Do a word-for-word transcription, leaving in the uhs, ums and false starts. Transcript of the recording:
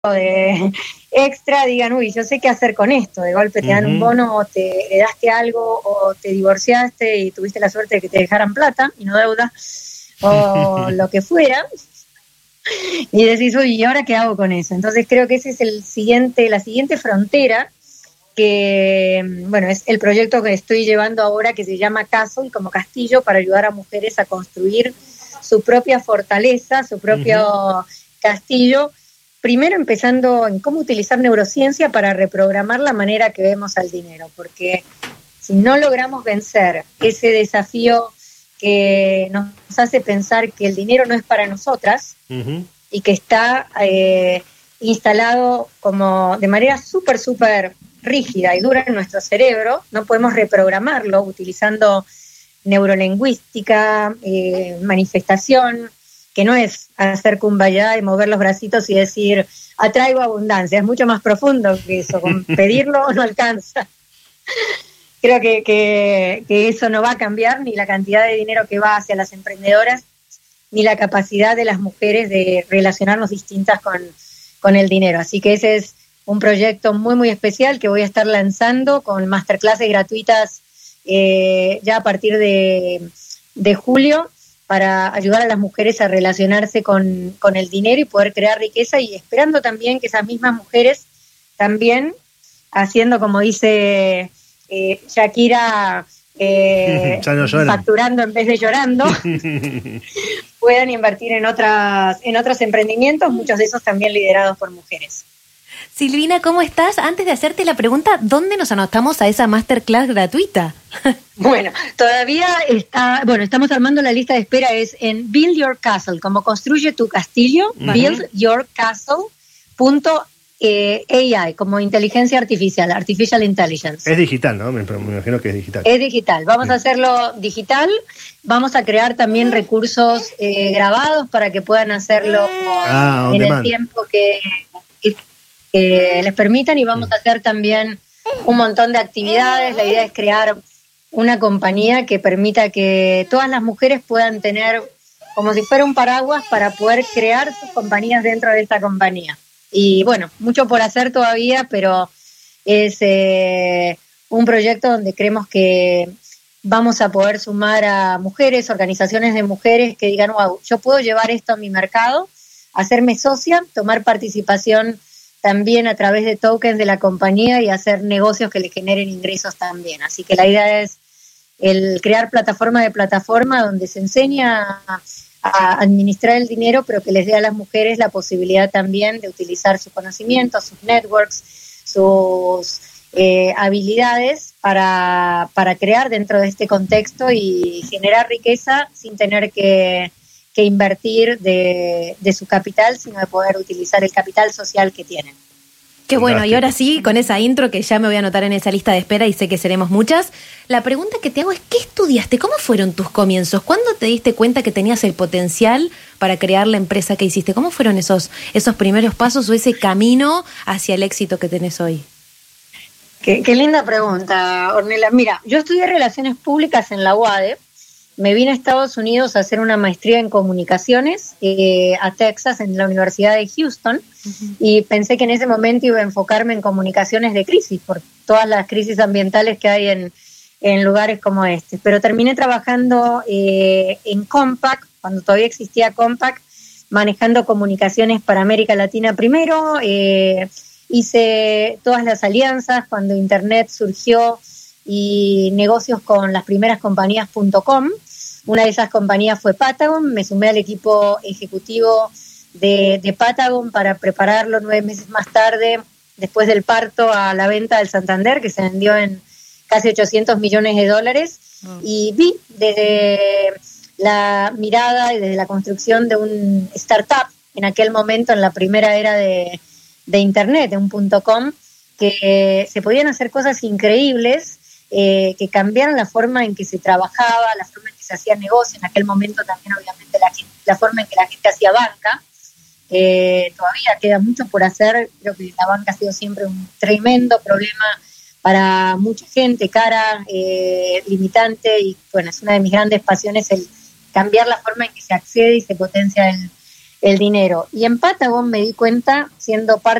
de extra digan, uy, yo sé qué hacer con esto, de golpe te dan uh-huh. un bono o te heredaste algo o te divorciaste y tuviste la suerte de que te dejaran plata y no deuda o lo que fuera y decís, uy, ¿y ahora qué hago con eso? Entonces creo que ese es el siguiente, la siguiente frontera que, bueno, es el proyecto que estoy llevando ahora que se llama Castle, como castillo, para ayudar a mujeres a construir su propia fortaleza, su propio uh-huh. castillo. Primero empezando en cómo utilizar neurociencia para reprogramar la manera que vemos al dinero, porque si no logramos vencer ese desafío que nos hace pensar que el dinero no es para nosotras uh-huh. y que está eh, instalado como de manera súper, súper rígida y dura en nuestro cerebro, no podemos reprogramarlo utilizando neurolingüística, eh, manifestación, que no es hacer kumbaya y mover los bracitos y decir, atraigo abundancia, es mucho más profundo que eso, con pedirlo no alcanza. Creo que, que, que eso no va a cambiar, ni la cantidad de dinero que va hacia las emprendedoras, ni la capacidad de las mujeres de relacionarnos distintas con, con el dinero. Así que ese es un proyecto muy, muy especial que voy a estar lanzando con masterclasses gratuitas eh, ya a partir de, de julio, para ayudar a las mujeres a relacionarse con, con el dinero y poder crear riqueza, y esperando también que esas mismas mujeres también, haciendo como dice eh, Shakira, eh, no facturando en vez de llorando, puedan invertir en otras, en otros emprendimientos, muchos de esos también liderados por mujeres. Silvina, ¿cómo estás? Antes de hacerte la pregunta, ¿dónde nos anotamos a esa masterclass gratuita? Bueno, todavía está, bueno, estamos armando la lista de espera, es en Build Your Castle, como construye tu castillo, uh-huh. build your castle punto A I, como inteligencia artificial, artificial intelligence. Es digital, ¿no? Me, me imagino que es digital. Es digital, vamos sí. a hacerlo digital, vamos a crear también recursos eh, grabados para que puedan hacerlo ah, en el tiempo que... que que les permitan, y vamos a hacer también un montón de actividades. La idea es crear una compañía que permita que todas las mujeres puedan tener como si fuera un paraguas para poder crear sus compañías dentro de esta compañía. Y bueno, mucho por hacer todavía, pero es eh, un proyecto donde creemos que vamos a poder sumar a mujeres, organizaciones de mujeres que digan, wow, yo puedo llevar esto a mi mercado, hacerme socia, tomar participación también a través de tokens de la compañía y hacer negocios que le generen ingresos también. Así que la idea es el crear plataforma de plataforma donde se enseña a, a administrar el dinero, pero que les dé a las mujeres la posibilidad también de utilizar sus conocimientos, sus networks, sus eh, habilidades para, para crear dentro de este contexto y generar riqueza sin tener que... que invertir de, de su capital, sino de poder utilizar el capital social que tienen. Qué bueno, y ahora sí, con esa intro que ya me voy a anotar en esa lista de espera y sé que seremos muchas, la pregunta que te hago es, ¿qué estudiaste? ¿Cómo fueron tus comienzos? ¿Cuándo te diste cuenta que tenías el potencial para crear la empresa que hiciste? ¿Cómo fueron esos, esos primeros pasos o ese camino hacia el éxito que tenés hoy? Qué, qué linda pregunta, Ornella. Mira, yo estudié Relaciones Públicas en la U A D E. Me vine a Estados Unidos a hacer una maestría en comunicaciones eh, a Texas, en la Universidad de Houston, uh-huh. y pensé que en ese momento iba a enfocarme en comunicaciones de crisis, por todas las crisis ambientales que hay en, en lugares como este. Pero terminé trabajando eh, en Compaq, cuando todavía existía Compaq, manejando comunicaciones para América Latina primero. Eh, hice todas las alianzas cuando Internet surgió y negocios con las primeras compañías punto com. Una de esas compañías fue Patagon. Me sumé al equipo ejecutivo de, de Patagon para prepararlo nueve meses más tarde, después del parto, a la venta del Santander, que se vendió en casi ochocientos millones de dólares. Mm. Y vi desde la mirada y desde la construcción de un startup, en aquel momento, en la primera era de, de Internet, de un punto com, que se podían hacer cosas increíbles, Eh, que cambiaron la forma en que se trabajaba, la forma en que se hacía negocio, en aquel momento también obviamente la, la forma en que la gente hacía banca. Eh, todavía queda mucho por hacer, creo que la banca ha sido siempre un tremendo problema para mucha gente, cara, eh, limitante, y bueno, es una de mis grandes pasiones el cambiar la forma en que se accede y se potencia el, el dinero. Y en Patagon me di cuenta, siendo parte